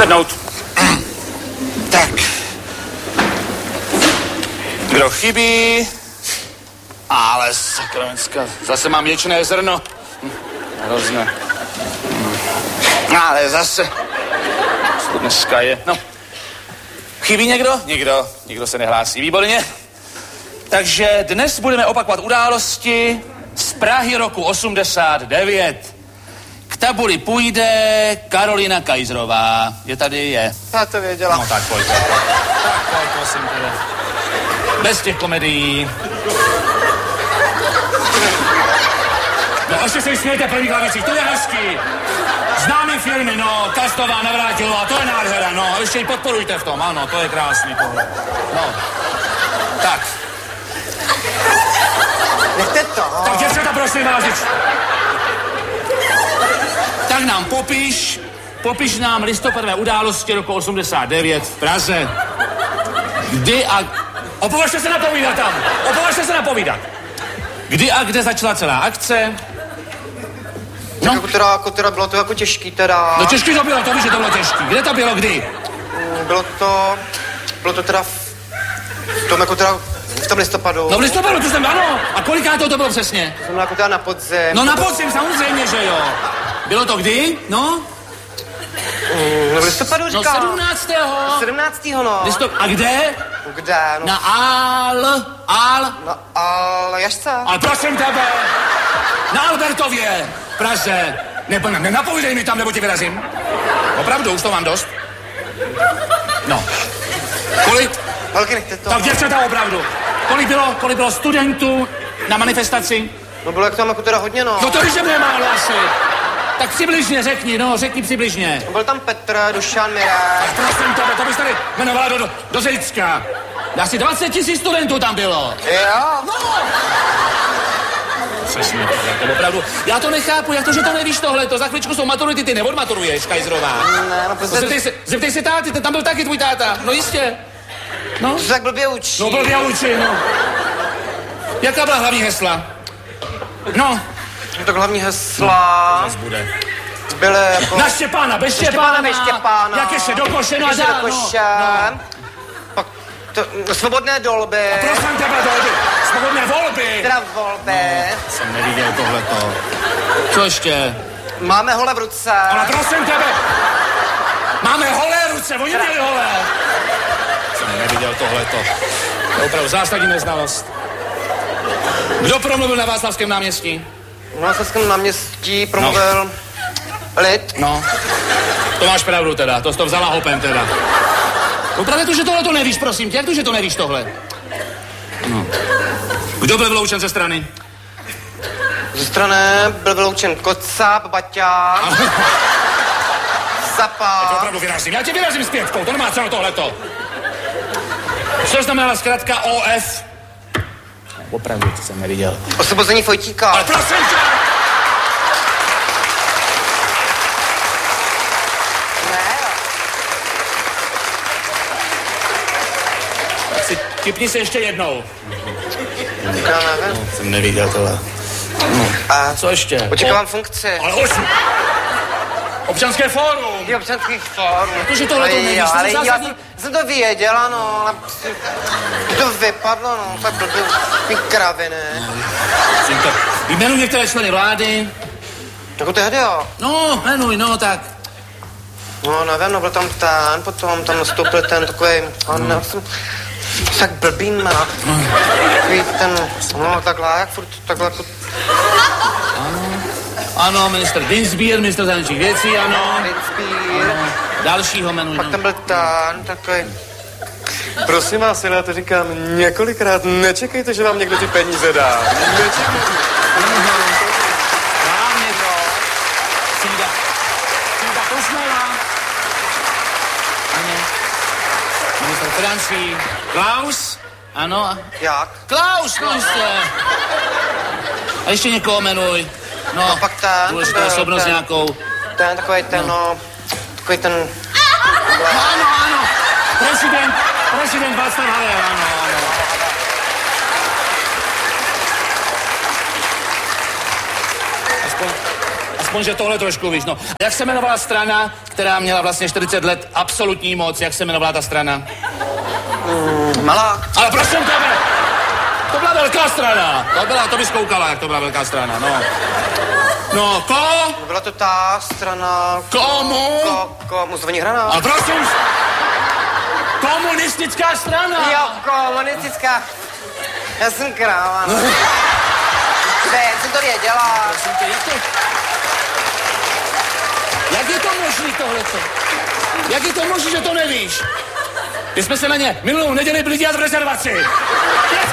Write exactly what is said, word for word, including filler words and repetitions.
Sednout. Tak. Kdo chybí? Ale sakramenská, zase mám ječné zrno. Hm, hrozné. Hm. Ale zase. Co dneska je? No. Chybí někdo? Nikdo. Nikdo se nehlásí. Výborně. Takže dnes budeme opakovat události z Prahy roku osmdesát devět. K tabuli půjde Karolina Kajzrová. Je tady? Je. Já to věděla. No tak pojďte. Tak pojď, prosím tebe. Bez těch komedií. No ještě se smějte první klavicích, to je hezký. Známý filmy, no, Kastová, Navrátilová, to je nádhera, no, ještě ji podporujte v tom, ano, to je krásný tohle. No, tak. Nechte to. Tak děvčata, prosím vás, tak nám popiš, popiš nám listopadové události roku osmdesát devět v Praze. Kdy a... Opovažte se napovídat tam, opovažte se napovídat. Kdy a kde začala celá akce? No. Jako teda, jako teda bylo to jako těžký teda. No těžký to bylo, to víš, že to bylo těžký. Kde to bylo, kdy? Bylo to, bylo to teda v, v tom jako teda, v tom listopadu. No v listopadu, to jsem, ano. A koliká to, to bylo přesně? To znamená jako teda na podzim. No na podzim, samozřejmě, že jo. Bylo to kdy, no? Mm, no v listopadu říkám. No sedmnáctého sedmnáctého no. Listop... A kde? Kde, no? Na Al... Al... Na Al... Jašce. Ale prosím tebe, na Albertově, v Praze. Nebo ne, nenapovídej mi tam, nebo ti vyrazím. Opravdu, už to mám dost. No. Kolik? Holky, nechte to. Tak děvčata, opravdu. Kolik bylo, kolik bylo studentů na manifestaci? No bylo jak tam jako teda hodně, no. No to víš, že mě málo asi. Tak přibližně řekni, no, řekni přibližně. Byl tam Petr, Dušan, Mirek. Tak prosím tebe, to bys tady jmenovala do, do, do Řecka. Asi dvacet tisíc studentů tam bylo. Jo. No. Přesně, to opravdu. Já to nechápu, jak to, že to nevíš tohleto. Za chvíličku jsou maturity, ty neodmaturuješ, Kajzrová. Ne, no prostě... Zeptej se, zeptej se táty, tam byl taky tvůj táta. No jistě. No. To se tak blbě učí. No blbě učí, no. Jaká byla hlavní hesla? No. No tak hlavní hesla... Zas bude. Byly jako... Na Štěpána, bez Štěpána, Štěpána. bez Štěpána. Jak ještě do koše, no a Ještě dál, do koše. No. Pak to, svobodné dolby. A prosím tebe, dolby. Svobodné volby. Teda volby. No, jsem neviděl tohleto. Co ještě? Máme hole v ruce. Ale prosím tebe. Máme holé ruce, oni měli holé. Jsem neviděl tohleto. To je opravdu zásadní neznalost. Kdo promluvil na Václavském náměstí? Na Václavském náměstí promluvil no. Lid. No, to máš pravdu teda, to jsi to vzala hopem teda. No právě to, že tohle to nevíš, prosím tě, jak to, že to nevíš tohle? No. Kdo byl vyloučen ze strany? Ze strany byl vyloučen Kocáb, Baťa, Zapa. Já to opravdu vyrazím, já tě vyrazím s pětkou, to nemá cenu tohleto. Co znamenala zkrátka O F? Opravdu, to jsem neviděl. Osvobození Fojtíka. Ale prosím tě! Si tipni se ještě jednou. Já nevím. No, jsem neviděl tohle. No. A co ještě? očekávám funkci. Ale už... Občanské fórum. Je občanský fórum. Protože tohle to nevíš, ale to já zásadní... jsem, jsem to věděla, no. Ale to vypadlo, no. Tak blbý, ty kraviny. No, jmenuji některé členy vlády. Jako tehdy, jo. No, jmenuj, no, tak. No, nevím, no, byl tam ten, potom tam nastoupil ten takový, on, no. jsem, tak blbý má. Takový ten, no, takhle, jak furt, takhle, jako... Ano, ano, minister Dinsbier, minister zahraničních věcí, ano. Dinsbier. Ano. Dalšího jmenuj. Pak tam byl ten, takový... Prosím vás, já to říkám několikrát, nečekejte, že vám někdo ty peníze dá. Nečekejte. Právě to. Cída. Cída Kosmela. Ano. Minister financí. Klaus. Ano. Jak? Klaus, no jste. A ještě někoho jmenuj. No, a pak ten, důležitou ten, osobnost ten, nějakou. Ten, takový ten, no, no takový ten... No, ano, ano. Prezident, prezident Václav Havel, ano, ano. Aspoň, aspoň aspoň, že tohle trošku víš, no. Jak se jmenovala strana, která měla vlastně čtyřicet let absolutní moc, jak se jmenovala ta strana? Mm, malá. Ale prosím tebe, to byla velká strana, to byla, to bys koukala, jak to byla velká strana, no. No, ko? Byla to ta strana... Komu? Ko, komu zvoní hranát? A prosím, komunistická strana. Jo, komunistická. Já jsem kráva, no. Teď jsem to věděla. Prosím tě, jak to... Jak je to možný tohleto? Jak je to možný, že to nevíš? My jsme se na ně minulou neděli byli dělat v rezervaci.